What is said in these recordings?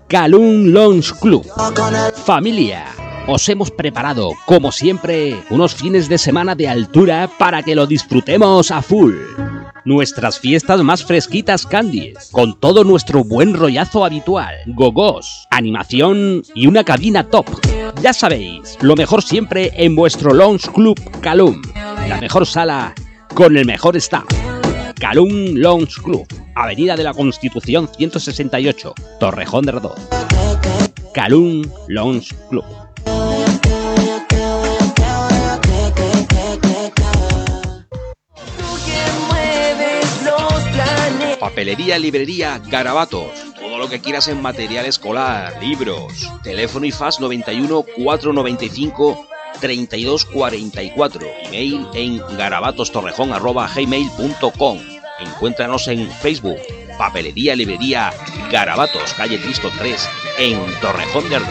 Calum Lounge Club. Familia, os hemos preparado, como siempre, unos fines de semana de altura para que lo disfrutemos a full. Nuestras fiestas más fresquitas candies, con todo nuestro buen rollazo habitual, gogos, animación y una cabina top. Ya sabéis, lo mejor siempre en vuestro Lounge Club Calum, la mejor sala con el mejor staff. Calum Lounge Club, Avenida de la Constitución 168, Torrejón de Ardoz. Calum Lounge Club. Papelería, librería, Garabatos. Todo lo que quieras en material escolar, libros. Teléfono y fax 91 495 3244. Email en garabatostorrejón@gmail.com. Encuéntranos en Facebook. Papelería, librería, Garabatos, calle Cristo 3, en Torrejón de Ardoz.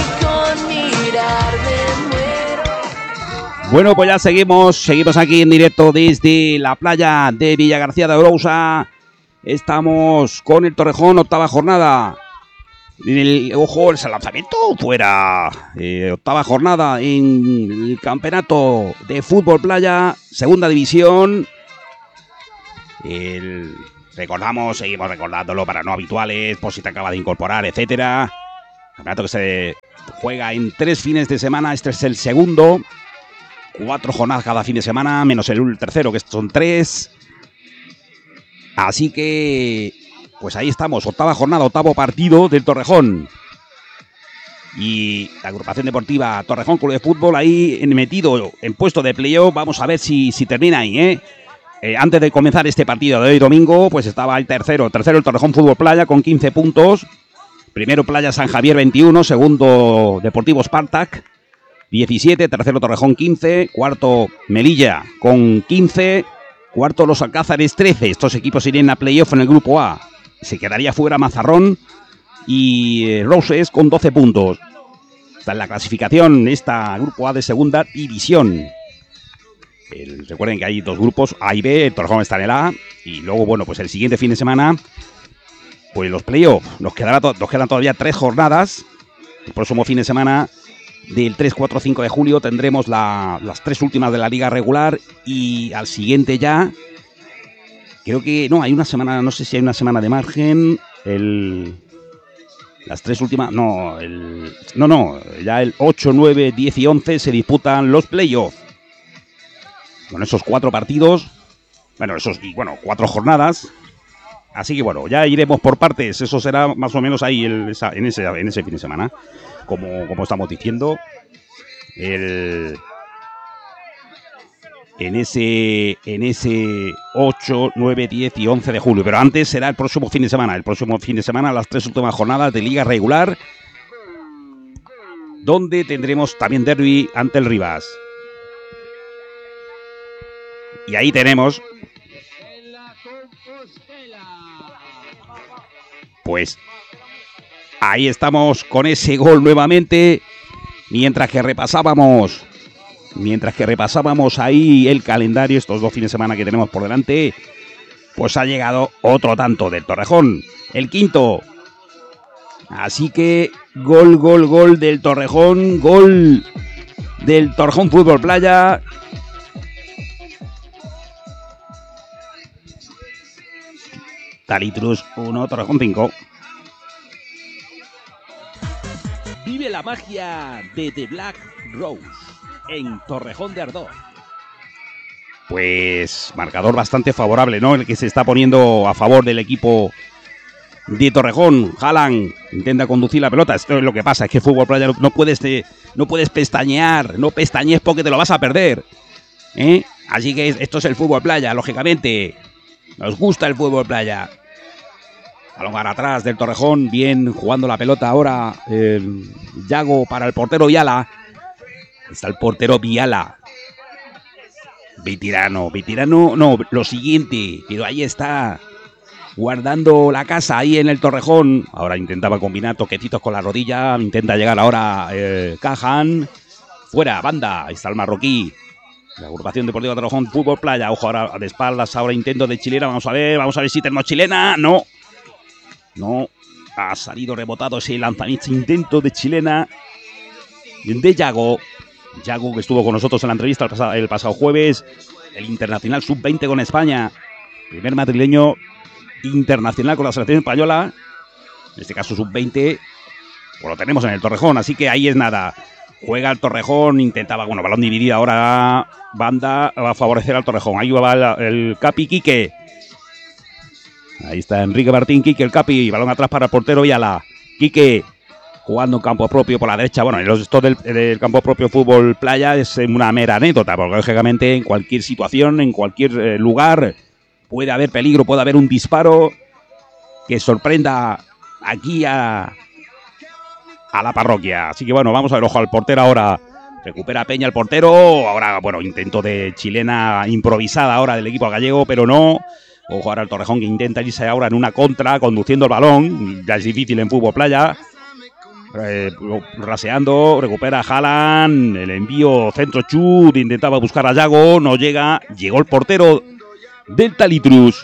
Bueno, pues ya seguimos aquí en directo desde la playa de Villagarcía de Arousa. Estamos con el Torrejón, octava jornada. Ojo, el lanzamiento fuera. Octava jornada en el campeonato de fútbol playa, segunda división. Seguimos recordándolo para no habituales, por si te acaba de incorporar, etcétera. Campeonato que se juega en 3 fines de semana. Este es el segundo. 4 jornadas cada fin de semana, menos el tercero, que son 3. Así que, pues ahí estamos, octava jornada, octavo partido del Torrejón. Y la agrupación deportiva Torrejón Club de Fútbol ahí metido en puesto de playoff. Vamos a ver si termina ahí, antes de comenzar este partido de hoy domingo, pues estaba el tercero el Torrejón Fútbol Playa con 15 puntos. Primero Playa San Javier 21, segundo Deportivo Spartak 17, tercero Torrejón 15, cuarto Melilla con 15, cuarto Los Alcázares 13. Estos equipos irían a playoff en el grupo A. Se quedaría fuera Mazarrón y Roses con 12 puntos. Está en la clasificación esta grupo A de segunda división. Recuerden que hay 2 grupos, A y B, el Torrejón está en el A. Y luego, bueno, pues el siguiente fin de semana, pues los playoffs. Nos quedan todavía 3 jornadas. El próximo fin de semana, del 3, 4, 5 de julio, tendremos las 3 últimas de la liga regular. Y al siguiente ya, creo que, no, hay una semana, no sé si hay una semana de margen. Las 3 últimas, ya el 8, 9, 10 y 11 se disputan los playoffs. Con esos 4 partidos, 4 jornadas. Así que bueno, ya iremos por partes. Eso será más o menos ahí en ese fin de semana. Como estamos diciendo. En ese 8, 9, 10 y 11 de julio. Pero antes será el próximo fin de semana. El próximo fin de semana, las 3 últimas jornadas de liga regular, donde tendremos también derbi ante el Rivas. Y ahí tenemos, pues ahí estamos con ese gol nuevamente, mientras que repasábamos ahí el calendario, estos 2 fines de semana que tenemos por delante, pues ha llegado otro tanto del Torrejón, el quinto. Así que gol del Torrejón, gol del Torrejón Fútbol Playa. Talitrus 1, Torrejón 5. Vive la magia de The Black Rose en Torrejón de Ardoz. Pues marcador bastante favorable, ¿no? El que se está poniendo a favor del equipo de Torrejón. Haaland intenta conducir la pelota. Esto es lo que pasa, es que el fútbol playa no puedes pestañear. No pestañees porque te lo vas a perder, Así que esto es el fútbol playa, lógicamente. Nos gusta el fútbol playa. Balón para atrás del Torrejón, bien jugando la pelota ahora Yago para el portero Viala. Está el portero Viala. Veterano, no, lo siguiente, pero ahí está, guardando la casa ahí en el Torrejón. Ahora intentaba combinar toquecitos con la rodilla, intenta llegar ahora Cajan. Fuera, banda, ahí está el marroquí. La agrupación deportiva Torrejón Fútbol Playa. Ojo ahora de espaldas, ahora intento de chilena. Vamos a ver si tenemos chilena. No. Ha salido rebotado ese lanzamiento, intento de chilena de Yago. Yago, que estuvo con nosotros en la entrevista el pasado jueves. El internacional sub-20 con España. Primer madrileño internacional con la selección española. En este caso sub-20. Pues lo tenemos en el Torrejón, así que ahí es nada. Juega el Torrejón, intentaba, bueno, balón dividido ahora. Banda va a favorecer al Torrejón. Ahí va el Capi Quique. Ahí está Enrique Martín, Quique, el Capi. Balón atrás para el portero Viala. Quique jugando en campo propio por la derecha. Bueno, esto del campo propio fútbol playa es una mera anécdota, porque lógicamente en cualquier situación, en cualquier lugar, puede haber peligro, puede haber un disparo que sorprenda aquí a la parroquia. Así que bueno, vamos a ver, ojo al portero ahora. Recupera Peña el portero. Ahora, bueno, intento de chilena improvisada ahora del equipo gallego, pero no. Ojo ahora el Torrejón, que intenta irse ahora en una contra, conduciendo el balón. Ya es difícil en fútbol playa. Raseando, recupera Haaland. El envío centro chut. Intentaba buscar a Yago, no llega. Llegó el portero del Talitrus.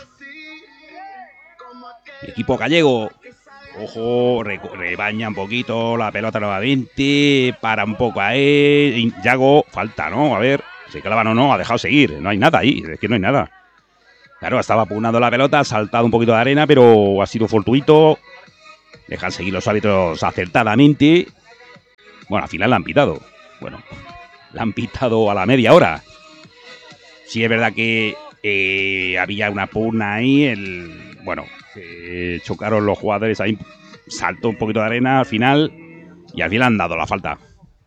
Equipo gallego. Ojo, rebaña un poquito la pelota nuevamente. Para un poco a él. Yago, falta, ¿no? A ver, se clavan o no, ha dejado seguir. No hay nada ahí, es que no hay nada. Claro, estaba pugnando la pelota, ha saltado un poquito de arena, pero ha sido fortuito. Dejan seguir los árbitros acertadamente. Bueno, al final la han pitado. Bueno, la han pitado a la media hora. Sí, es verdad que había una pugna ahí. Chocaron los jugadores ahí. Saltó un poquito de arena al final. Y al final han dado la falta.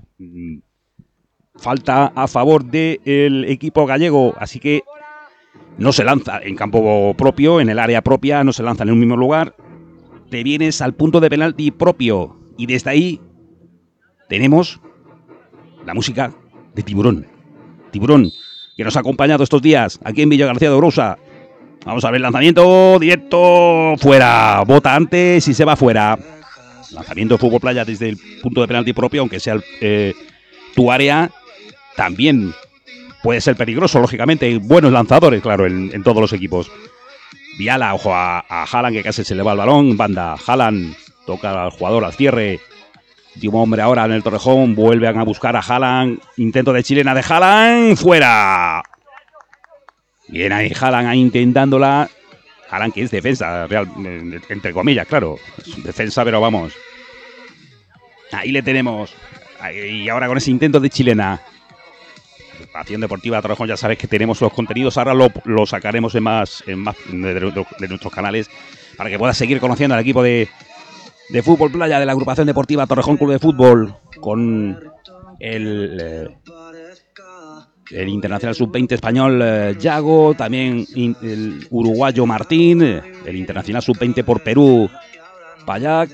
Falta a favor del equipo gallego. Así que no se lanza en campo propio, en el área propia, no se lanza en un mismo lugar. Te vienes al punto de penalti propio. Y desde ahí tenemos la música de Tiburón. Tiburón, que nos ha acompañado estos días aquí en Villa García de Ourosa. Vamos a ver el lanzamiento directo. Fuera. Bota antes y se va fuera. Lanzamiento de fútbol playa desde el punto de penalti propio, aunque sea tu área. También puede ser peligroso, lógicamente. Hay buenos lanzadores, claro, en todos los equipos. Viala, ojo a Haaland, que casi se le va el balón. Banda, Haaland toca al jugador al cierre. Último hombre ahora en el Torrejón. Vuelven a buscar a Haaland. Intento de chilena de Haaland. ¡Fuera! Bien ahí Haaland ahí intentándola. Haaland, que es defensa, real, entre comillas, claro. Es defensa, pero vamos. Ahí le tenemos. Y ahora con ese intento de chilena. Acción Deportiva Torrejón, ya sabes que tenemos los contenidos, ahora lo sacaremos en más de nuestros canales para que puedas seguir conociendo al equipo de fútbol playa de la agrupación deportiva Torrejón Club de Fútbol, con el internacional sub-20 español Yago, también el uruguayo Martín, el internacional sub-20 por Perú Payac,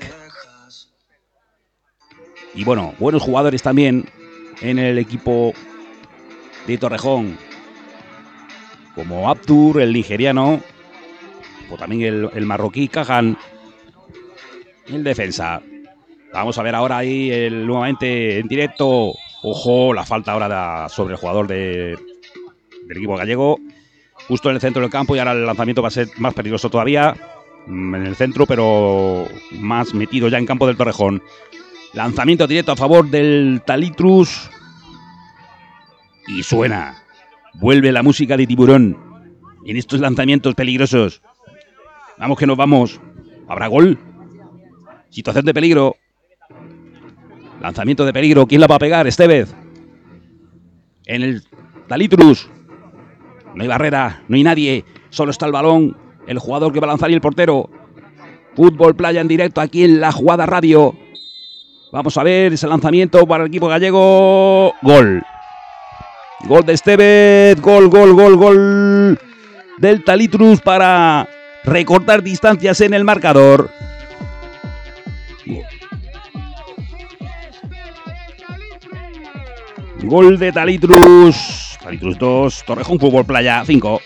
y bueno, buenos jugadores también en el equipo de Torrejón, como Abdur, el nigeriano, o también el marroquí Kahan, el defensa. Vamos a ver ahora ahí nuevamente en directo. Ojo, la falta ahora sobre el jugador del equipo gallego, justo en el centro del campo, y ahora el lanzamiento va a ser más peligroso todavía, en el centro, pero más metido ya en campo del Torrejón. Lanzamiento directo a favor del Talitrus. Y suena, vuelve la música de Tiburón en estos lanzamientos peligrosos. Vamos que nos vamos. ¿Habrá gol? Situación de peligro. Lanzamiento de peligro. ¿Quién la va a pegar? Estevez. En el Talitrus. No hay barrera, no hay nadie. Solo está el balón, el jugador que va a lanzar y el portero. Fútbol playa en directo aquí en La Jugada Radio. Vamos a ver ese lanzamiento para el equipo gallego. Gol. Gol de Estevez, gol del Talitrus para recortar distancias en el marcador. Gol de Talitrus. Talitrus 2, Torrejón Fútbol Playa 5.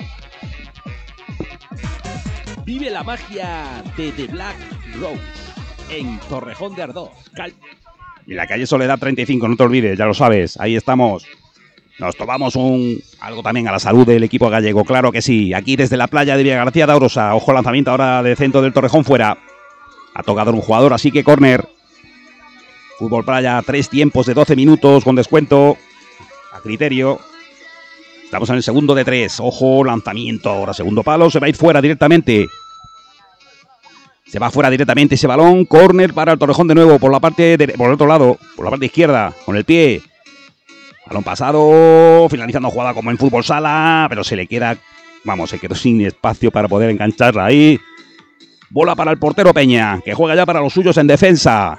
Vive la magia de The Black Rose en Torrejón de Ardoz. Y la calle Soledad 35, no te olvides, ya lo sabes, ahí estamos. Nos tomamos algo también a la salud del equipo gallego, claro que sí. Aquí desde la playa de Villa García de Ourosa. Ojo, lanzamiento ahora de centro del Torrejón fuera. Ha tocado un jugador, así que córner. Fútbol Playa, 3 tiempos de 12 minutos con descuento. A criterio. Estamos en el segundo de 3. Ojo, lanzamiento ahora. Segundo palo, se va a ir fuera directamente. Se va fuera directamente ese balón. Córner para el Torrejón de nuevo por el otro lado, por la parte izquierda, con el pie. Balón pasado, finalizando jugada como en fútbol sala, pero se le queda, se quedó sin espacio para poder engancharla ahí. Bola para el portero Peña, que juega ya para los suyos en defensa.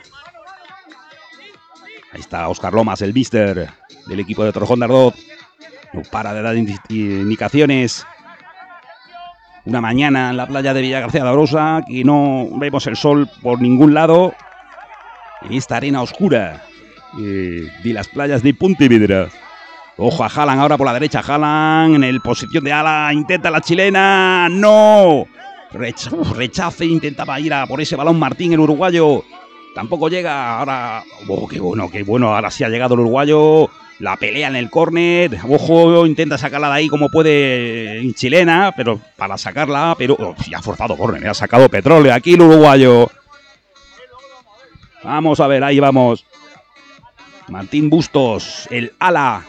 Ahí está Óscar Lomas, el mister del equipo de Torrejón de Ardoz. No para de dar indicaciones. Una mañana en la playa de Villagarcía de Arosa, que no vemos el sol por ningún lado. En esta arena oscura de las playas de Pontevedra. Ojo a Haaland ahora por la derecha. Haaland en posición de ala. Intenta la chilena. ¡No! Rechace. Intentaba ir a por ese balón Martín, el uruguayo. Tampoco llega. Ahora. Oh, qué bueno. Ahora sí ha llegado el uruguayo. La pelea en el córner. Ojo, intenta sacarla de ahí como puede en chilena, pero para sacarla, pero ya ha forzado córner, ha sacado petróleo aquí el uruguayo. Vamos a ver, ahí vamos. Martín Bustos, el ala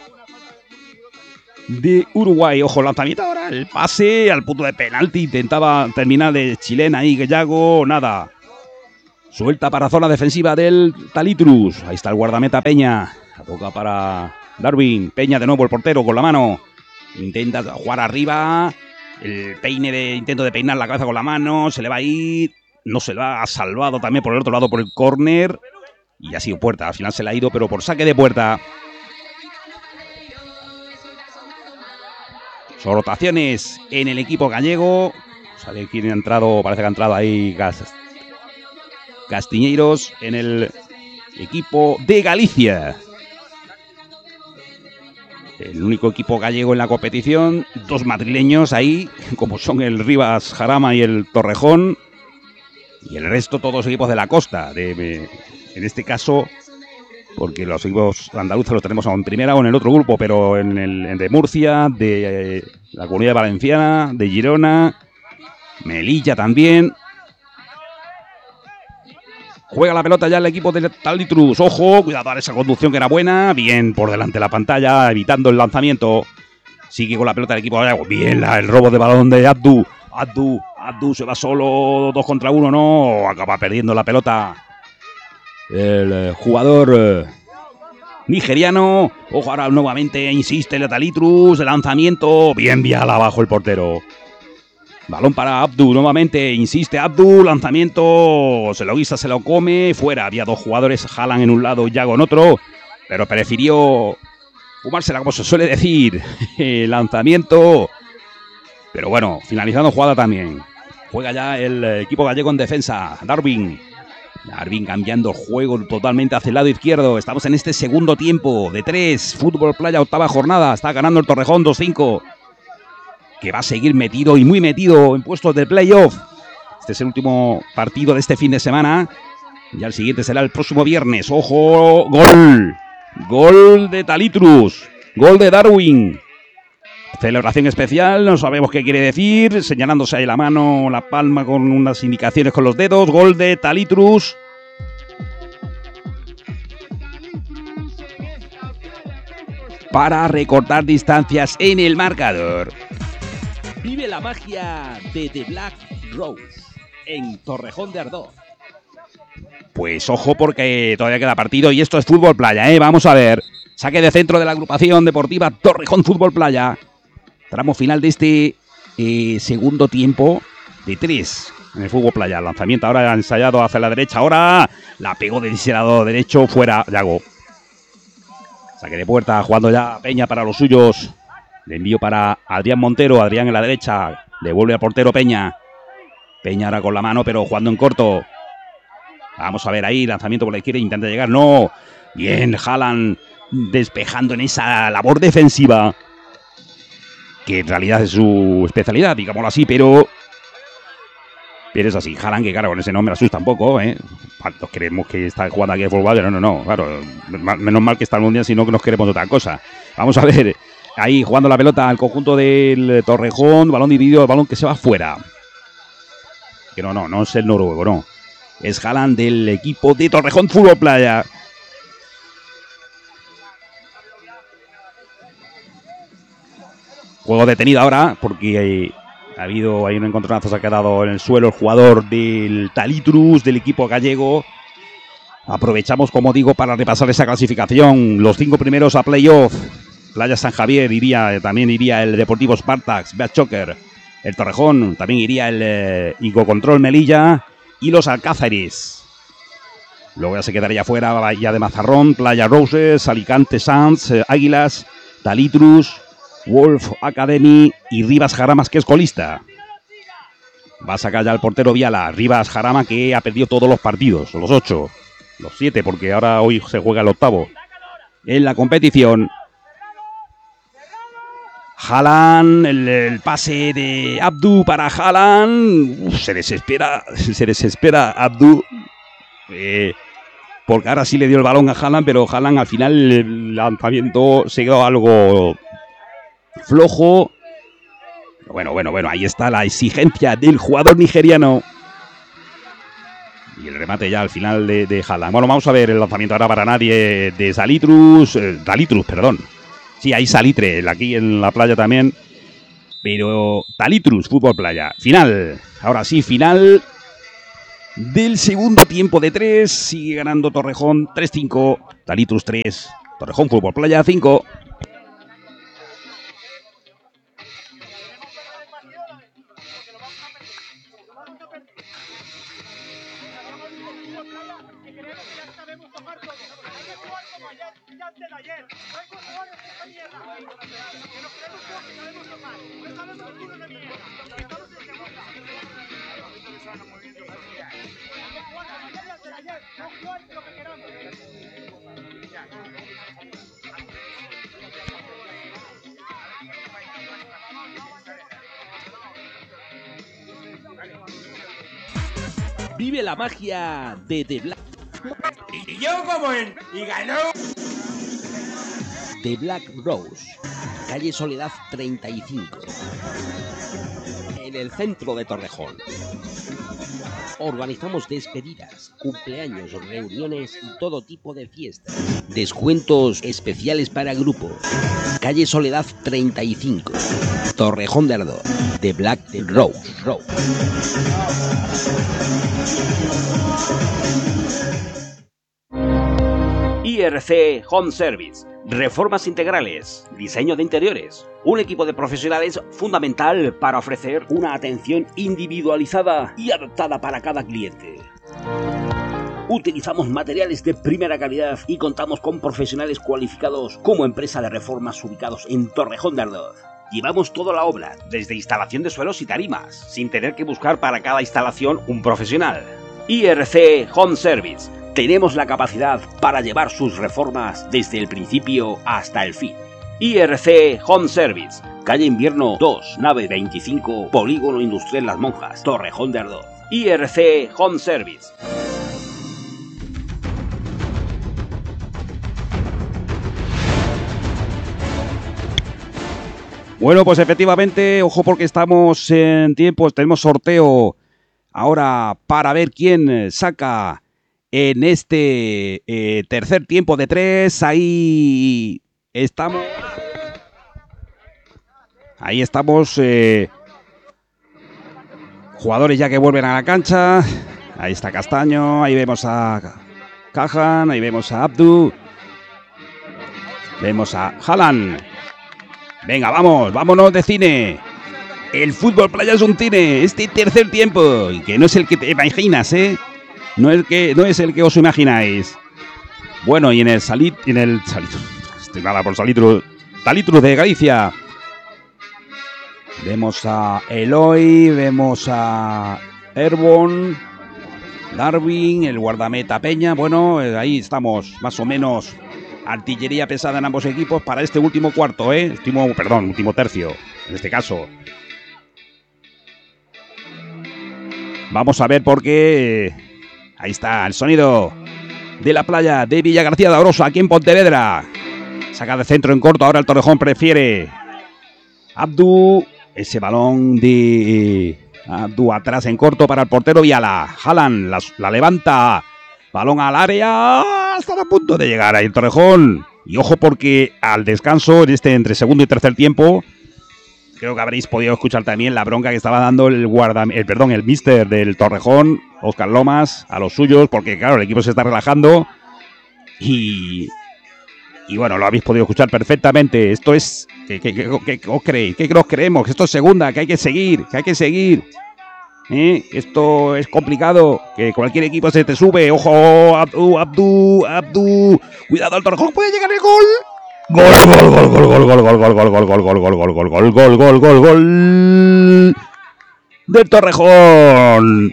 de Uruguay. Ojo, lanzamiento ahora, el pase al punto de penalti. Intentaba terminar de chilena ahí, Yago, nada. Suelta para zona defensiva del Talitrus. Ahí está el guardameta Peña. La toca para Darwin. Peña de nuevo, el portero con la mano. Intenta jugar arriba. El intento de peinar la cabeza con la mano. Se le va a ir. No se la ha salvado también por el otro lado por el córner. Y ha sido puerta. Al final se le ha ido, pero por saque de puerta. Son rotaciones en el equipo gallego. ¿Sabe quién ha entrado? Parece que ha entrado ahí Castiñeiros en el equipo de Galicia. El único equipo gallego en la competición. 2 madrileños ahí, como son el Rivas Jarama y el Torrejón. Y el resto todos equipos de la costa. En este caso, porque los equipos andaluces los tenemos en primera o en el otro grupo, pero en de Murcia, de la Comunidad Valenciana, de Girona, Melilla también. Juega la pelota ya el equipo de Talitrus. Ojo, cuidado a esa conducción que era buena. Bien por delante de la pantalla, evitando el lanzamiento. Sigue con la pelota el equipo. Bien el robo de balón de Abdu. Abdu se va solo, 2 contra 1, no. Acaba perdiendo la pelota el jugador nigeriano. Ojo, ahora nuevamente insiste el Talitrus. El lanzamiento. Bien vial abajo el portero. Balón para Abdu, nuevamente, insiste Abdu, lanzamiento, se lo guisa, se lo come, fuera, había 2 jugadores, Haaland en un lado, Yago en otro, pero prefirió fumársela como se suele decir, lanzamiento, pero bueno, finalizando jugada también, juega ya el equipo gallego en defensa, Darwin cambiando el juego totalmente hacia el lado izquierdo, estamos en este segundo tiempo de 3, Fútbol Playa, 8ª jornada, está ganando el Torrejón 2-5. Que va a seguir metido y muy metido en puestos de playoff. Este es el último partido de este fin de semana. Ya el siguiente será el próximo viernes. ¡Ojo! ¡Gol! Gol de Talitrus. Gol de Darwin. Celebración especial. No sabemos qué quiere decir. Señalándose ahí la mano, la palma con unas indicaciones con los dedos. Gol de Talitrus. Para recortar distancias en el marcador. Vive la magia de The Black Rose en Torrejón de Ardoz. Pues ojo porque todavía queda partido y esto es Fútbol Playa, ¿eh? Vamos a ver. Saque de centro de la agrupación deportiva Torrejón Fútbol Playa. Tramo final de este segundo tiempo de 3 en el Fútbol Playa. Lanzamiento ahora ensayado hacia la derecha. Ahora la pegó de ese lado derecho fuera. Yago. Saque de puerta jugando ya Peña para los suyos. Le envío para Adrián Montero. Adrián en la derecha. Devuelve al portero Peña. Peña ahora con la mano, pero jugando en corto. Vamos a ver ahí. Lanzamiento por la izquierda. Intenta llegar. No. Bien. Haaland despejando en esa labor defensiva. Que en realidad es su especialidad, digámoslo así, pero es así. Haaland, que claro, con ese nombre asusta un poco, ¿eh? ¿Cuántos creemos que está jugando aquí de fútbol? No. Claro. Menos mal que está el Mundial, sino que nos queremos otra cosa. Vamos a ver. Ahí jugando la pelota al conjunto del Torrejón. Balón dividido, balón que se va fuera. Que no es el noruego, no. Es Haaland del equipo de Torrejón Fútbol Playa. Juego detenido ahora porque hay un encontronazo, se ha quedado en el suelo el jugador del Talitrus, del equipo gallego. Aprovechamos, como digo, para repasar esa clasificación. Los 5 primeros a playoff. Playa San Javier también iría el Deportivo Spartax, Beat Choker. El Torrejón, también iría el Icocontrol Melilla y los Alcázares. Luego ya se quedaría fuera Bahía de Mazarrón, Playa Roses, Alicante Sanz, Águilas, Talitrus, Wolf Academy y Rivas Jaramas, que es colista. Va a sacar ya el portero Viala. Rivas Jarama, que ha perdido todos los partidos, los 8, los 7, porque ahora hoy se juega el 8º en la competición. Haaland, el pase de Abdu para Haaland. Se desespera Abdu. Porque ahora sí le dio el balón a Haaland, pero Haaland al final el lanzamiento se quedó algo flojo. Bueno, ahí está la exigencia del jugador nigeriano. Y el remate ya al final de Haaland. Bueno, vamos a ver el lanzamiento ahora para nadie de Talitrus, perdón. Sí, hay salitre aquí en la playa también. Pero Talitrus, Fútbol Playa. Final. Ahora sí, final del segundo tiempo de 3. Sigue ganando Torrejón 3-5. Talitrus 3. Torrejón Fútbol Playa 5. Vive la magia de The Black. Y yo y ganó. The Black Rose, calle Soledad 35, en el centro de Torrejón. Organizamos despedidas, cumpleaños, reuniones y todo tipo de fiestas. Descuentos especiales para grupos. Calle Soledad 35, Torrejón de Ardoz. The Black Rose. IRC Home Service. Reformas integrales, diseño de interiores. Un equipo de profesionales fundamental para ofrecer una atención individualizada y adaptada para cada cliente. Utilizamos materiales de primera calidad y contamos con profesionales cualificados como empresa de reformas ubicados en Torrejón de Ardoz. Llevamos toda la obra, desde instalación de suelos y tarimas, sin tener que buscar para cada instalación un profesional. IRC Home Service. Tenemos la capacidad para llevar sus reformas desde el principio hasta el fin. IRC Home Service, calle Invierno 2, nave 25, Polígono Industrial Las Monjas, Torrejón de Ardoz. IRC Home Service. Bueno, pues efectivamente, ojo porque estamos en tiempos, tenemos sorteo ahora para ver quién saca en este tercer tiempo de 3. Ahí estamos. Jugadores ya que vuelven a la cancha. Ahí está Castaño. Ahí vemos a Cajan. Ahí vemos a Abdu. Vemos a Haaland. Venga, vámonos de cine. El Fútbol Playa es un cine. Este tercer tiempo. Y que no es el que te imaginas, ¿eh? No es el que os imagináis. Bueno, y en el Talitrus de Galicia. Vemos a Eloy, vemos a Airborne, Darwin, el guardameta Peña. Bueno, ahí estamos, más o menos. Artillería pesada en ambos equipos para este último cuarto, último tercio, en este caso. Vamos a ver por qué. Ahí está el sonido de la playa de Villa García de Oroso, aquí en Pontevedra. Saca de centro en corto, ahora el Torrejón prefiere Abdu. Ese balón de Abdu atrás en corto para el portero Viala. Haaland la levanta. Balón al área. Está a punto de llegar ahí el Torrejón. Y ojo porque al descanso, entre segundo y tercer tiempo, creo que habréis podido escuchar también la bronca que estaba dando el míster del Torrejón, Óscar Lomas, a los suyos, porque claro, el equipo se está relajando. Y bueno, lo habéis podido escuchar perfectamente. Esto es... ¿Qué os creéis? ¿Qué nos creemos? Que esto es segunda, que hay que seguir, Esto es complicado, que cualquier equipo se te sube. ¡Ojo! Abdu. Cuidado, el Torrejón puede llegar el gol. Gol del Torrejón.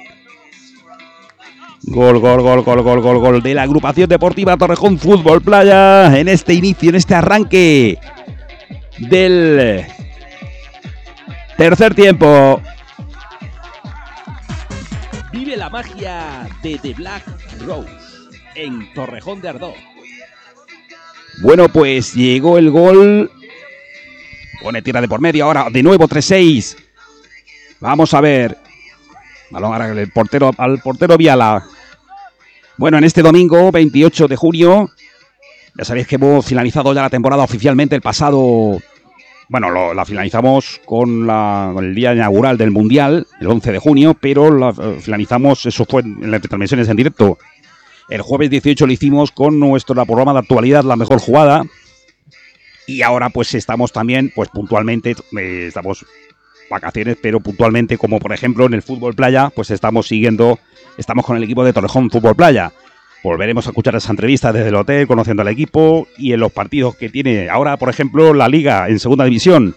Gol de la agrupación deportiva Torrejón Fútbol Playa en este inicio, en este arranque del tercer tiempo. Vive la magia de The Black Rose en Torrejón de Ardoz. Bueno, pues llegó el gol. Pone tira de por medio ahora, de nuevo 3-6. Vamos a ver. Balón ahora al portero Viala. Bueno, en este domingo, 28 de junio, ya sabéis que hemos finalizado ya la temporada oficialmente el pasado... Bueno, la finalizamos con el día inaugural del Mundial, el 11 de junio, pero la finalizamos, eso fue en las retransmisiones en directo. El jueves 18 lo hicimos con nuestro programa de actualidad, La Mejor Jugada. Y ahora pues estamos también, pues puntualmente, estamos vacaciones, pero puntualmente, como por ejemplo en el Fútbol Playa, pues estamos con el equipo de Torrejón Fútbol Playa. Volveremos a escuchar esa entrevista desde el hotel, conociendo al equipo y en los partidos que tiene ahora, por ejemplo, la Liga en Segunda División.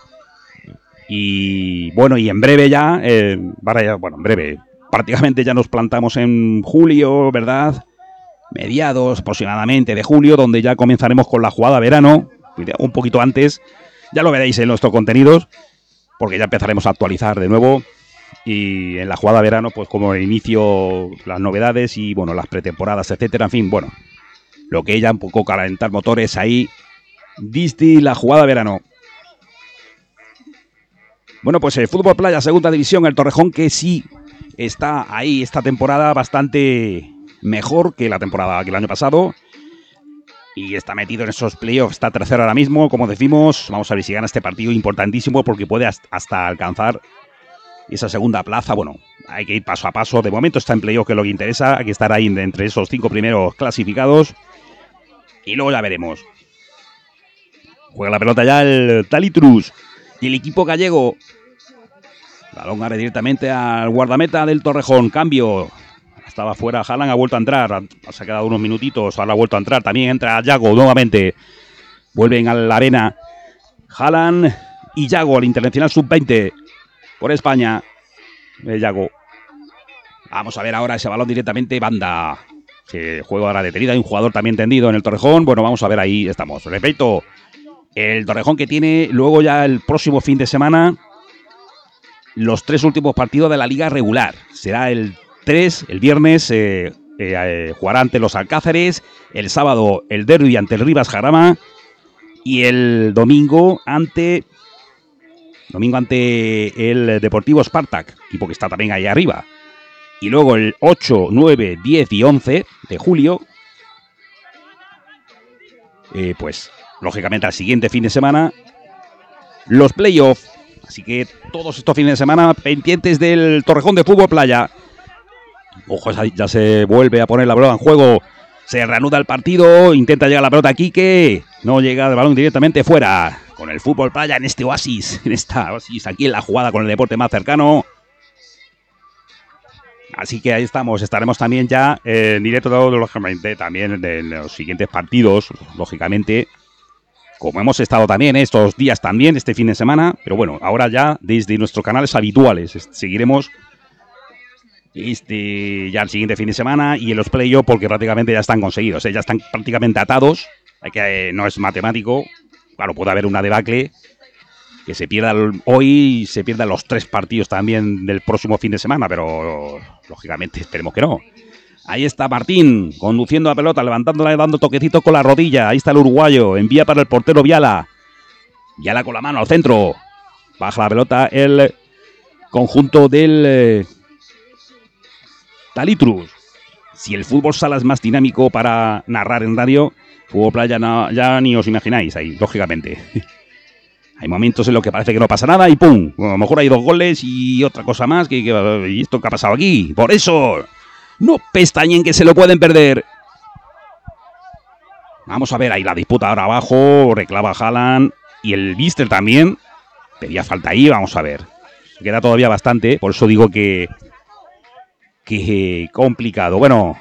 Y bueno, y en breve ya, en breve, prácticamente ya nos plantamos en julio, ¿verdad? Mediados aproximadamente de julio, donde ya comenzaremos con la jugada verano, un poquito antes. Ya lo veréis en nuestros contenidos, porque ya empezaremos a actualizar de nuevo. Y en la jugada verano, pues como inicio las novedades y bueno, las pretemporadas, etcétera. En fin, bueno, lo que ella un poco calentar motores ahí. Disti, la jugada verano. Bueno, pues el Fútbol Playa, Segunda División, el Torrejón, que sí está ahí esta temporada bastante mejor que la temporada que el año pasado. Y está metido en esos playoffs, está tercero ahora mismo, como decimos. Vamos a ver si gana este partido importantísimo porque puede hasta alcanzar esa segunda plaza. Bueno, hay que ir paso a paso. De momento está en playoff, que es lo que interesa. Hay que estar ahí entre esos 5 primeros clasificados. Y luego ya veremos. Juega la pelota ya el Talitrus. Y el equipo gallego. Balón ahora directamente al guardameta del Torrejón. Cambio. Estaba fuera Haaland, ha vuelto a entrar. Se ha quedado unos minutitos, ahora ha vuelto a entrar. También entra Yago nuevamente. Vuelven a la arena Haaland y Yago, al Internacional Sub-20 por España. Yago. Vamos a ver ahora ese balón directamente. Banda. Se juega ahora detenida. Hay un jugador también tendido en el Torrejón. Bueno, vamos a ver, ahí estamos. Repito, el Torrejón que tiene luego ya el próximo fin de semana los 3 últimos partidos de la liga regular. Será el 3, el viernes jugará ante los Alcázares, el sábado el derbi ante el Rivas Jarama y el domingo ante el Deportivo Spartak, equipo que está también ahí arriba. Y luego el 8, 9, 10 y 11 de julio, pues lógicamente al siguiente fin de semana, los playoffs. Así que todos estos fines de semana pendientes del Torrejón de Fútbol Playa. Ojo, ya se vuelve a poner la pelota en juego. Se reanuda el partido. Intenta llegar la pelota a Quique. No llega el balón directamente fuera. Con el Fútbol Playa en este oasis. En esta oasis, aquí en la jugada con el deporte más cercano. Así que ahí estamos. Estaremos también ya en directo, lógicamente, también en los siguientes partidos, lógicamente. Como hemos estado también estos días también, este fin de semana. Pero bueno, ahora ya desde nuestros canales habituales. Seguiremos ya el siguiente fin de semana y en los playoffs, porque prácticamente ya están conseguidos, ya están prácticamente atados. No es matemático. Claro, puede haber una debacle que se pierda hoy y se pierdan los 3 partidos también del próximo fin de semana, pero lógicamente esperemos que no. Ahí está Martín, conduciendo la pelota, levantándola y dando toquecitos con la rodilla. Ahí está el uruguayo, envía para el portero Viala. Viala con la mano al centro. Baja la pelota el conjunto del Talitrus. Si el fútbol sala es más dinámico para narrar en radio, fútbol playa no, ya ni os imagináis ahí, lógicamente. Hay momentos en los que parece que no pasa nada y ¡pum! A lo mejor hay 2 goles y otra cosa más. ¿Y esto qué ha pasado aquí? Por eso, no pestañen que se lo pueden perder. Vamos a ver ahí la disputa ahora abajo. Reclama Haaland y el Bister también. Pedía falta ahí, vamos a ver. Queda todavía bastante, por eso digo que complicado. Bueno,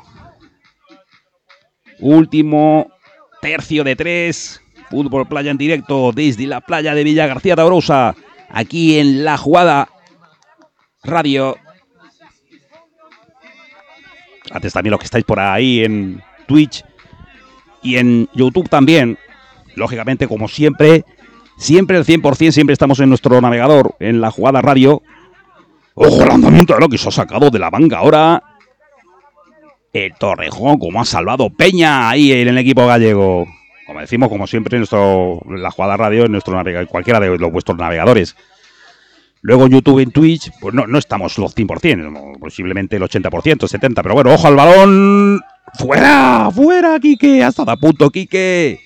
último tercio de 3. Fútbol playa en directo desde la playa de Villagarcía de Arousa, aquí en La Jugada Radio. Antes también los que estáis por ahí en Twitch y en YouTube también. Lógicamente, como siempre el 100%, siempre estamos en nuestro navegador, en La Jugada Radio. ¡Ojo el lanzamiento de lo que se ha sacado de la manga ahora! El Torrejón, como ha salvado Peña ahí en el equipo gallego. Como decimos, como siempre, en La Jugada Radio, en nuestro navegador, cualquiera de vuestros navegadores. Luego en YouTube, en Twitch, pues no estamos los 100%, posiblemente el 80%, 70%. Pero bueno, ojo al balón. ¡Fuera! ¡Fuera, Quique! Ha estado a punto, Quique,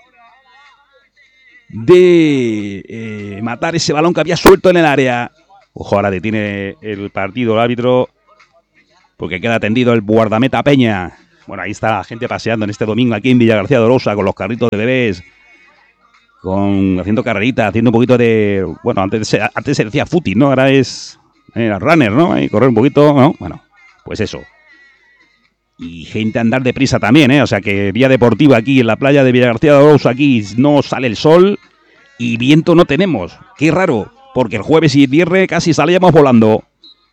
de matar ese balón que había suelto en el área. Ojo, ahora detiene el partido el árbitro, porque queda tendido el guardameta Peña. Bueno, ahí está la gente paseando en este domingo aquí en Villagarcía de Arousa con los carritos de bebés, haciendo carreritas, haciendo un poquito de... Bueno, antes se decía footing, ¿no? Ahora es runner, ¿no? Ahí correr un poquito, ¿no? Bueno, pues eso. Y gente a andar deprisa también, ¿eh? O sea que vía deportiva aquí en la playa de Villagarcía de Arousa, aquí no sale el sol y viento no tenemos. Qué raro, porque el jueves y el viernes casi salíamos volando.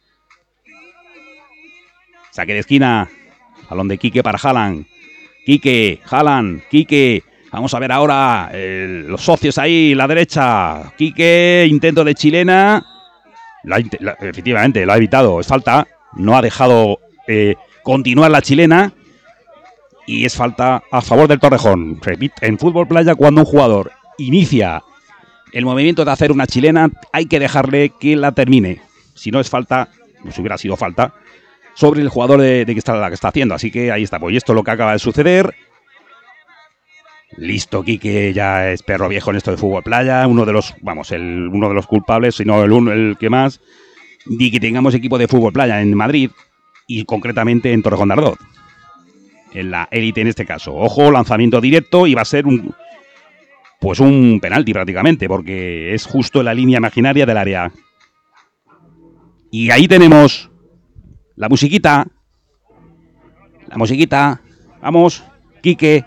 Saque de esquina. Balón de Quique para Haaland. Quique, Haaland, Quique. Vamos a ver ahora los socios ahí, la derecha. Quique, intento de chilena. Efectivamente, lo ha evitado. Es falta. No ha dejado continuar la chilena. Y es falta a favor del Torrejón. Repito, en fútbol playa, cuando un jugador inicia el movimiento de hacer una chilena, hay que dejarle que la termine. Si no es falta, pues hubiera sido falta sobre el jugador de que está haciendo. Así que ahí está. Pues esto es lo que acaba de suceder. Listo, Quique ya es perro viejo en esto de fútbol playa. Uno de los culpables, si no el que más, de que tengamos equipo de fútbol playa en Madrid y concretamente en Torrejón de Ardoz. En la élite en este caso. Ojo, lanzamiento directo y va a ser un penalti prácticamente, porque es justo en la línea imaginaria del área. Y ahí tenemos la musiquita. Vamos, Quique,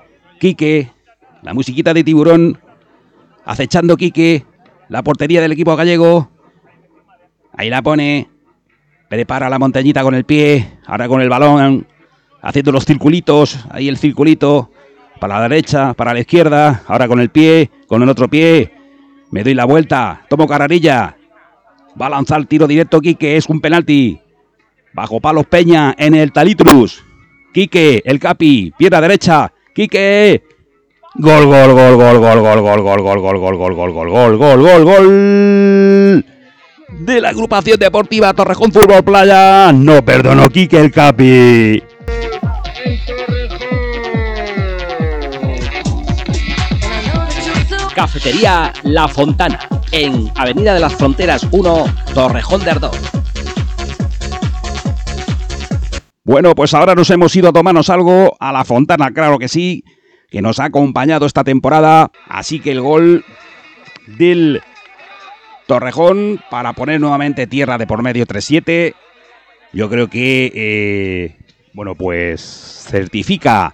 la musiquita de Tiburón, acechando Quique, la portería del equipo gallego. Ahí la pone, prepara la montañita con el pie, ahora con el balón, haciendo los circulitos, ahí el circulito, para la derecha, para la izquierda, ahora con el pie, con el otro pie, me doy la vuelta, tomo carrerilla, va a lanzar el tiro directo Quique, es un penalti. Bajo palos Peña en el Talitrus. Quique, el Capi, pierna derecha. Quique. Gol. De la agrupación deportiva Torrejón Fútbol Playa. No perdonó Quique el Capi. Cafetería La Fontana, en Avenida de las Fronteras 1, Torrejón de Ardoz. Bueno, pues ahora nos hemos ido a tomarnos algo a La Fontana, claro que sí, que nos ha acompañado esta temporada. Así que el gol del Torrejón para poner nuevamente tierra de por medio 3-7. Yo creo que, pues certifica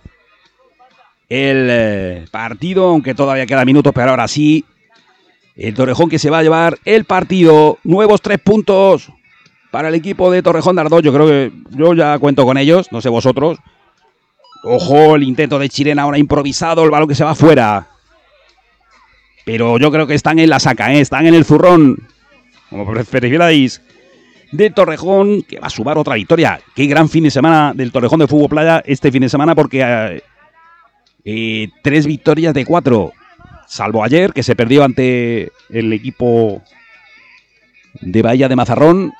el partido, aunque todavía queda minutos, pero ahora sí. El Torrejón que se va a llevar el partido. Nuevos 3 puntos para el equipo de Torrejón de Ardoz. Yo creo que yo ya cuento con ellos, no sé vosotros. Ojo, el intento de chilena ahora improvisado, el balón que se va fuera. Pero yo creo que están en la saca, están en el zurrón, como prefierais, de Torrejón, que va a sumar otra victoria. Qué gran fin de semana del Torrejón de Fútbol Playa este fin de semana, porque 3 victorias de 4, salvo ayer, que se perdió ante el equipo de Bahía de Mazarrón.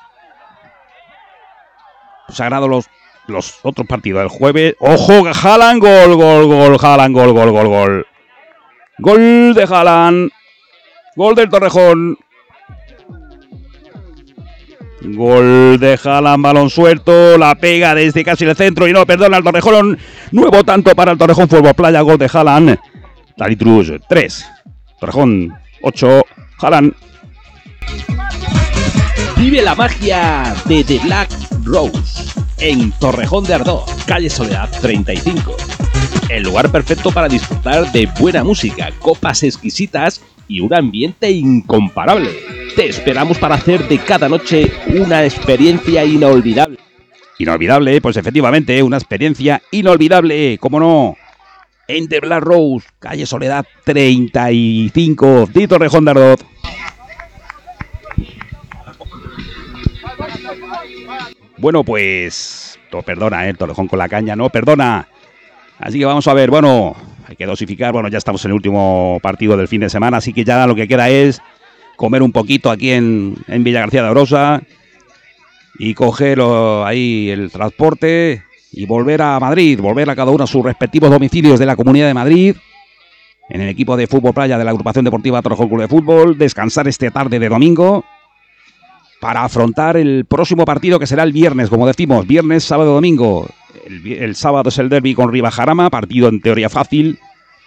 Sagrado los otros partidos del jueves. ¡Ojo! Haaland, gol, Haaland, gol. Gol de Haaland. Gol del Torrejón. Gol de Haaland, balón suelto, la pega desde casi el centro y no perdona al Torrejón. Nuevo tanto para el Torrejón Fútbol Playa, gol de Haaland. Talitrus 3, Torrejón 8, Haaland. Vive la magia de The Black Rose en Torrejón de Ardoz, calle Soledad 35. El lugar perfecto para disfrutar de buena música, copas exquisitas y un ambiente incomparable. Te esperamos para hacer de cada noche una experiencia inolvidable. Inolvidable, pues efectivamente, una experiencia inolvidable, cómo no. En The Black Rose, calle Soledad 35, de Torrejón de Ardoz. Bueno, pues... perdona, el Torrejón con la caña, no perdona. Así que vamos a ver, bueno, hay que dosificar. Bueno, ya estamos en el último partido del fin de semana, así que ya lo que queda es comer un poquito aquí en Villa García de Arosa y coger ahí el transporte y volver a Madrid, volver a cada uno a sus respectivos domicilios de la Comunidad de Madrid, en el equipo de fútbol playa de la agrupación deportiva Torrejón Club de Fútbol, descansar esta tarde de domingo para afrontar el próximo partido que será el viernes, como decimos, viernes, sábado, domingo. El sábado es el derbi con Ribajarama, partido en teoría fácil.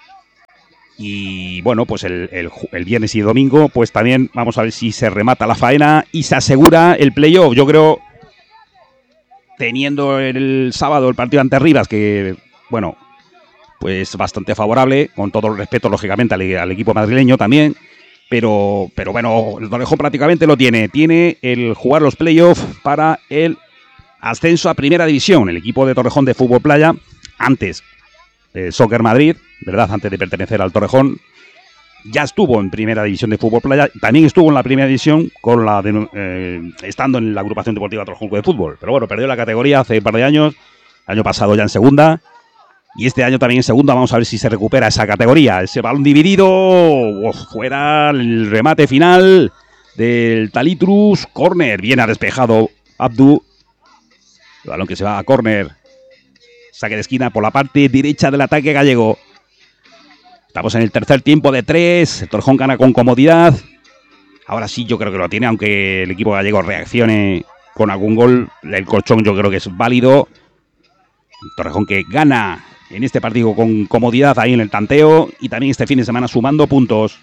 Y bueno, pues el viernes y el domingo, pues también vamos a ver si se remata la faena y se asegura el playoff. Yo creo, teniendo el sábado el partido ante Rivas, que bueno, pues bastante favorable, con todo el respeto lógicamente al equipo madrileño también. Pero bueno, el Torrejón prácticamente lo tiene. Tiene el jugar los playoffs para el ascenso a Primera División. El equipo de Torrejón de Fútbol Playa, antes Soccer Madrid, ¿verdad? Antes de pertenecer al Torrejón, ya estuvo en Primera División de Fútbol Playa. También estuvo en la Primera División con estando en la agrupación deportiva Torrejón Club de Fútbol. Pero bueno, perdió la categoría hace un par de años. El año pasado ya en segunda. Y este año también en segunda. Vamos a ver si se recupera esa categoría. Ese balón dividido. Fuera el remate final del Talitrus. Córner. Bien ha despejado Abdu. El balón que se va a córner. Saque de esquina por la parte derecha del ataque gallego. Estamos en el tercer tiempo de 3. El Torrejón gana con comodidad. Ahora sí yo creo que lo tiene, aunque el equipo gallego reaccione con algún gol. El colchón yo creo que es válido. El Torrejón que gana en este partido con comodidad ahí en el tanteo. Y también este fin de semana sumando puntos.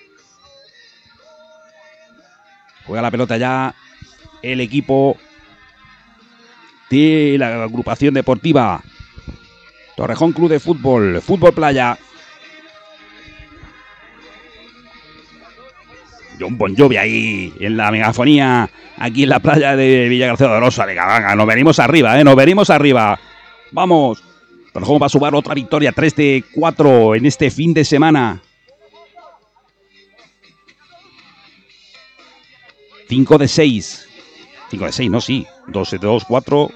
Juega la pelota ya el equipo de la agrupación deportiva Torrejón Club de Fútbol, Fútbol Playa. John Bon Jovi ahí en la megafonía, aquí en la playa de Villa García de Arosa. Venga, nos venimos arriba, nos venimos arriba. Vamos, Torrejón va a sumar otra victoria, 3 de 4 en este fin de semana. 5 de 6. 5 de 6, no, sí. 2 de 2, 4...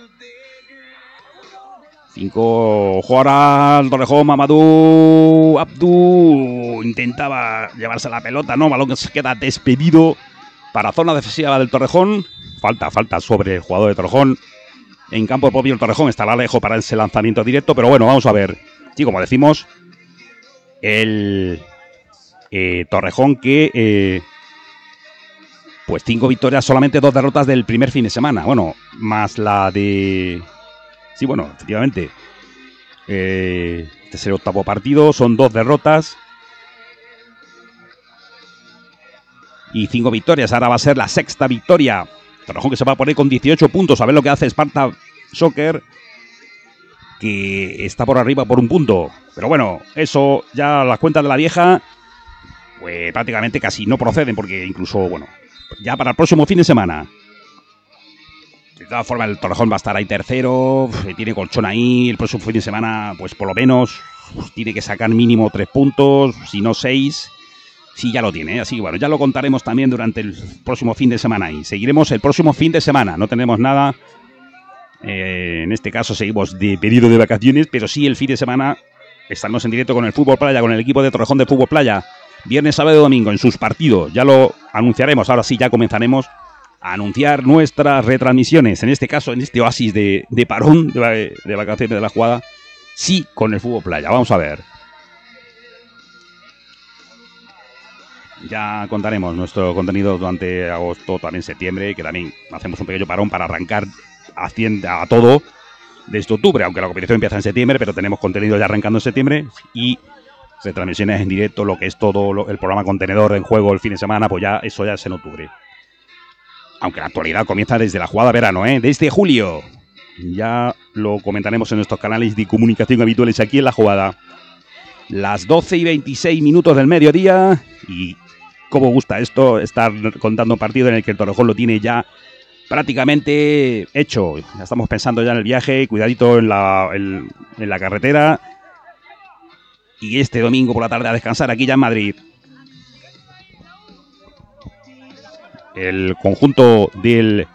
5, ahora el Torrejón, Mamadou Abdu intentaba llevarse la pelota, no, balón que se queda despedido para zona defensiva del Torrejón. Falta sobre el jugador de Torrejón. En campo propio el Torrejón estará lejos para ese lanzamiento directo, pero bueno, vamos a ver. Sí, como decimos, el Torrejón que pues 5 victorias, solamente 2 derrotas del primer fin de semana. Bueno, más la de... Sí, bueno, efectivamente. Este es el octavo partido, son 2 derrotas y 5 victorias. Ahora va a ser la sexta victoria. Torrejón que se va a poner con 18 puntos. A ver lo que hace Sparta Soccer, que está por arriba por un punto. Pero bueno, eso ya las cuentas de la vieja, pues prácticamente casi no proceden, porque incluso, bueno, ya para el próximo fin de semana. De todas formas, el Torrejón va a estar ahí tercero, tiene colchón ahí. El próximo fin de semana, pues por lo menos, tiene que sacar mínimo 3 puntos, si no 6. Sí, ya lo tiene, así que bueno, ya lo contaremos también durante el próximo fin de semana. Y seguiremos el próximo fin de semana, no tenemos nada. En este caso seguimos de periodo de vacaciones, pero sí el fin de semana estaremos en directo con el Fútbol Playa, con el equipo de Torrejón de Fútbol Playa. Viernes, sábado y domingo en sus partidos, ya lo anunciaremos. Ahora sí, ya comenzaremos anunciar nuestras retransmisiones, en este caso, en este oasis de parón de vacaciones de la jugada, sí con el fútbol playa. Vamos a ver. Ya contaremos nuestro contenido durante agosto, también septiembre, que también hacemos un pequeño parón para arrancar a todo desde octubre, aunque la competición empieza en septiembre, pero tenemos contenido ya arrancando en septiembre y retransmisiones en directo, lo que es todo el programa contenedor en juego el fin de semana, pues ya eso ya es en octubre. Aunque la actualidad comienza desde la jugada verano, desde julio. Ya lo comentaremos en nuestros canales de comunicación habituales aquí en la jugada. Las 12:26 del mediodía. Y cómo gusta esto, estar contando un partido en el que el Torrejón lo tiene ya prácticamente hecho. Ya estamos pensando ya en el viaje, cuidadito en la carretera. Y este domingo por la tarde a descansar aquí ya en Madrid. El conjunto del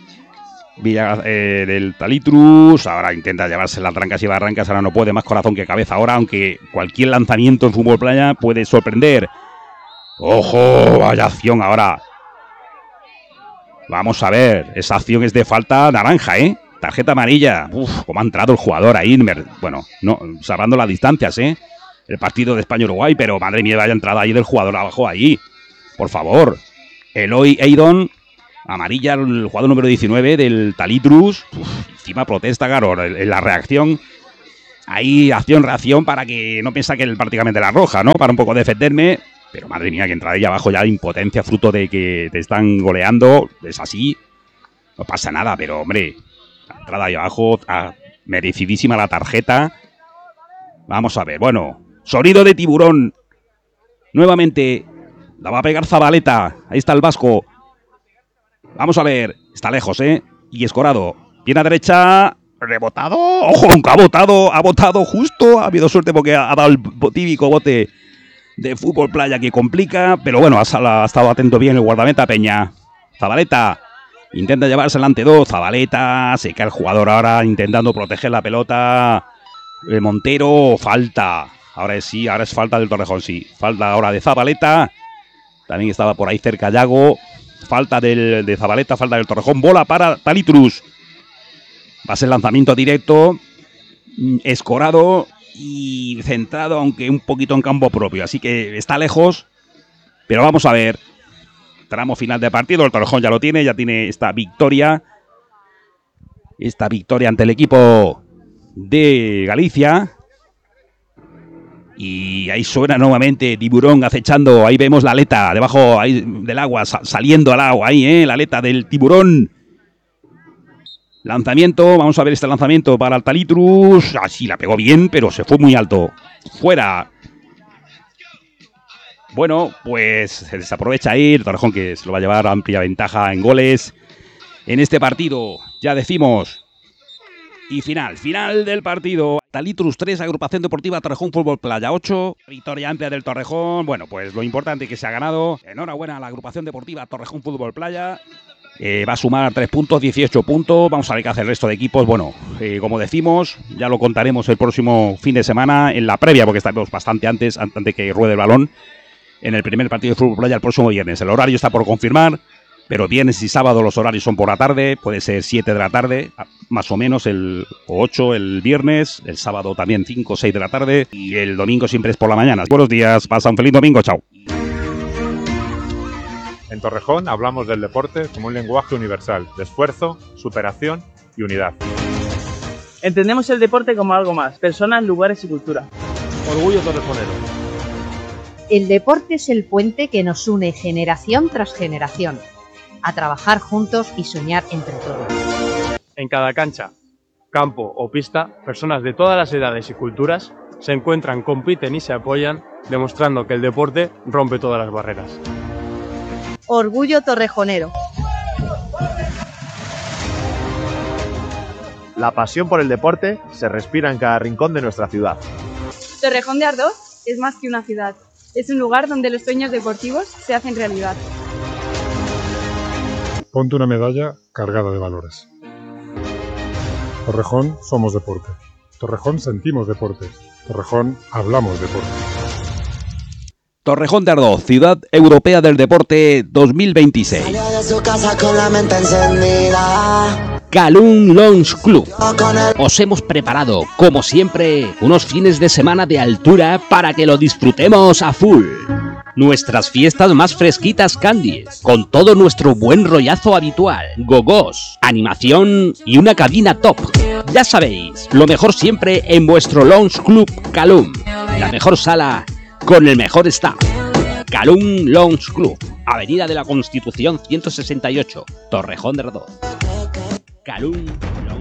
Talitrus ahora intenta llevarse las trancas y barrancas, ahora no puede, más corazón que cabeza ahora, aunque cualquier lanzamiento en fútbol playa puede sorprender. ¡Ojo! Vaya acción ahora. Vamos a ver, esa acción es de falta naranja, tarjeta amarilla. Uf, cómo ha entrado el jugador ahí, bueno, no, salvando las distancias, el partido de España-Uruguay, pero madre mía, vaya entrada ahí del jugador abajo ahí, por favor. Eloy Eidon, amarilla, el jugador número 19 del Talitrus. Encima protesta, claro, en la reacción. Ahí, acción-reacción para que no piensa que prácticamente la roja, ¿no? Para un poco defenderme. Pero madre mía, que entrada ahí abajo ya de impotencia, fruto de que te están goleando. Es así, no pasa nada, pero hombre, la entrada ahí abajo, merecidísima la tarjeta. Vamos a ver, bueno, sonido de tiburón. Nuevamente. La va a pegar Zabaleta. Ahí está el vasco. Vamos a ver. Está lejos, Y escorado. Viene a derecha. Rebotado. ¡Ojo! Ha botado justo. Ha habido suerte porque ha dado el típico bote de fútbol playa que complica. Pero bueno, ha estado atento bien el guardameta Peña. Zabaleta. Intenta llevarse el ante 2. Zabaleta. Se cae el jugador ahora intentando proteger la pelota. Montero. Falta. Ahora sí, ahora es falta del Torrejón, sí. Falta ahora de Zabaleta. También estaba por ahí cerca Yago. Falta de Zabaleta, falta del Torrejón. Bola para Talitrus. Va a ser lanzamiento directo. Escorado y centrado, aunque un poquito en campo propio. Así que está lejos. Pero vamos a ver. Tramo final de partido. El Torrejón ya lo tiene. Ya tiene esta victoria. Esta victoria ante el equipo de Galicia. Y ahí suena nuevamente tiburón acechando. Ahí vemos la aleta debajo ahí del agua, saliendo al agua ahí, la aleta del tiburón. Lanzamiento, vamos a ver este lanzamiento para el Talitrus. Así la pegó bien, pero se fue muy alto. Fuera. Bueno, pues se desaprovecha ahí el Torrejón, que se lo va a llevar a amplia ventaja en goles en este partido. Ya decimos. Y final del partido. Talitrus 3, Agrupación Deportiva Torrejón Fútbol Playa 8. Victoria amplia del Torrejón. Bueno, pues lo importante es que se ha ganado. Enhorabuena a la Agrupación Deportiva Torrejón Fútbol Playa. Va a sumar 3 puntos, 18 puntos. Vamos a ver qué hace el resto de equipos. Bueno, como decimos, ya lo contaremos el próximo fin de semana en la previa, porque estaremos bastante antes de que ruede el balón. En el primer partido de Fútbol Playa el próximo viernes. El horario está por confirmar. Pero viernes y sábado los horarios son por la tarde, puede ser 7 de la tarde, más o menos, o 8 el viernes, el sábado también 5 o 6 de la tarde, y el domingo siempre es por la mañana. Buenos días, pasa un feliz domingo, chao. En Torrejón hablamos del deporte como un lenguaje universal, de esfuerzo, superación y unidad. Entendemos el deporte como algo más, personas, lugares y cultura. Orgullo torrejonero. El deporte es el puente que nos une generación tras generación, a trabajar juntos y soñar entre todos. En cada cancha, campo o pista, personas de todas las edades y culturas se encuentran, compiten y se apoyan, demostrando que el deporte rompe todas las barreras. Orgullo torrejonero. La pasión por el deporte se respira en cada rincón de nuestra ciudad. Torrejón de Ardoz es más que una ciudad, es un lugar donde los sueños deportivos se hacen realidad. Ponte una medalla cargada de valores. Torrejón somos deporte. Torrejón sentimos deporte. Torrejón hablamos deporte. Torrejón de Ardoz, Ciudad Europea del Deporte 2026. Calum Lounge Club. Os hemos preparado, como siempre, unos fines de semana de altura para que lo disfrutemos a full. Nuestras fiestas más fresquitas candies, con todo nuestro buen rollazo habitual, gogos, animación y una cabina top. Ya sabéis, lo mejor siempre en vuestro Lounge Club Calum, la mejor sala con el mejor staff. Calum Lounge Club, Avenida de la Constitución 168, Torrejón de Ardoz. Calum